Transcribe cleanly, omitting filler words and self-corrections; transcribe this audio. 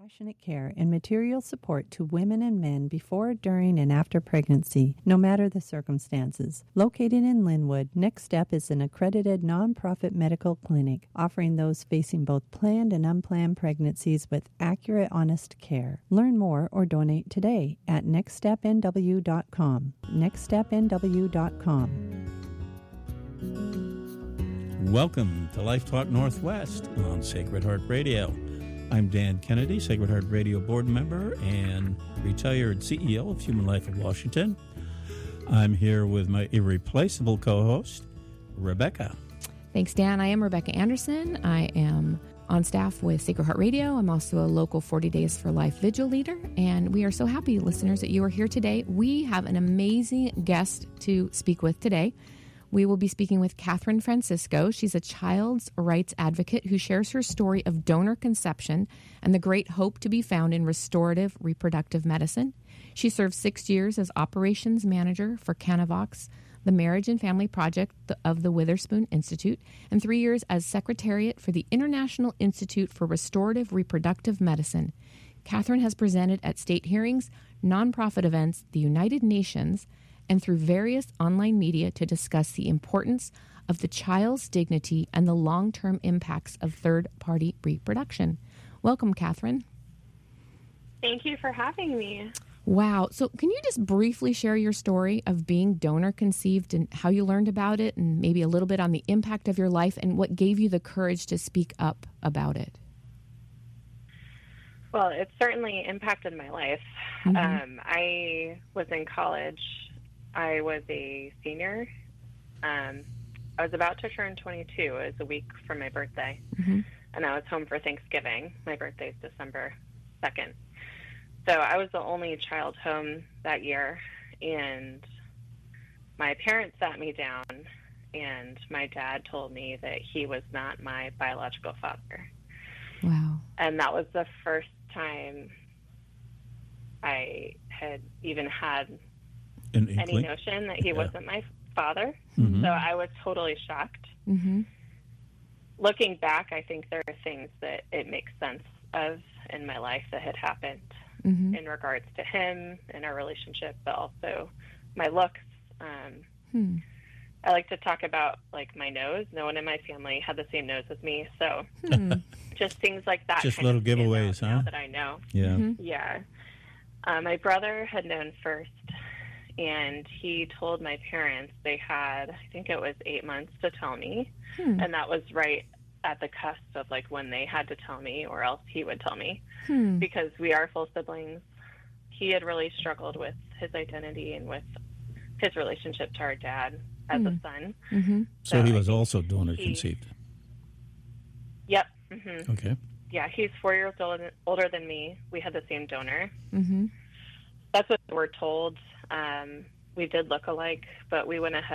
Compassionate care and material support to women and men before, during, and after pregnancy, no matter the circumstances. Located in Linwood, Next Step is an accredited nonprofit medical clinic offering those facing both planned and unplanned pregnancies with accurate, honest care. Learn more or donate today at nextstepnw.com. nextstepnw.com. Welcome to Life Talk Northwest on Sacred Heart Radio. I'm Dan Kennedy, Sacred Heart Radio board member and retired CEO of Human Life of Washington. I'm here with my irreplaceable co-host, Rebecca. Thanks, Dan. I am Rebecca Anderson. I am on staff with Sacred Heart Radio. I'm also a local 40 Days for Life vigil leader, and we are so happy, listeners, that you are here today. We have an amazing guest to speak with today. We will be speaking with Catherine Francisco. She's a child's rights advocate who shares her story of donor conception and the great hope to be found in restorative reproductive medicine. She served 6 years as operations manager for Canavox, the Marriage and Family Project of the Witherspoon Institute, and 3 years as secretariat for the International Institute for Restorative Reproductive Medicine. Catherine has presented at state hearings, nonprofit events, the United Nations, and through various online media to discuss the importance of the child's dignity and the long-term impacts of third-party reproduction. Welcome, Catherine. Thank you for having me. Wow. So can you just briefly share your story of being donor conceived and how you learned about it, and maybe a little bit on the impact of your life and what gave you the courage to speak up about it? Well, it certainly impacted my life. Mm-hmm. I was in college. I was a senior. I was about to turn 22. It was a week from my birthday. Mm-hmm. And I was home for Thanksgiving. My birthday is December 2nd. So I was the only child home that year. And my parents sat me down, and my dad told me that he was not my biological father. Wow. And that was the first time I had even had any notion that he wasn't my father. Mm-hmm. So I was totally shocked. Mm-hmm. Looking back, I think there are things that it makes sense of in my life that had happened Mm-hmm. in regards to him and our relationship, but also my looks. I like to talk about, like, my nose. No one in my family had the same nose as me, so just things like that. Just little giveaways, huh? Now that I know. Yeah. Mm-hmm. Yeah. My brother had known first, and he told my parents they had, I think it was 8 months to tell me, and that was right at the cusp of, like, when they had to tell me, or else he would tell me, because we are full siblings. He had really struggled with his identity and with his relationship to our dad as a son. Mm-hmm. So he was also donor conceived. Yep. Mm-hmm. Okay. Yeah, he's 4 years older than me. We had the same donor. Mm-hmm. That's what we're told. We did look alike, but we went ahead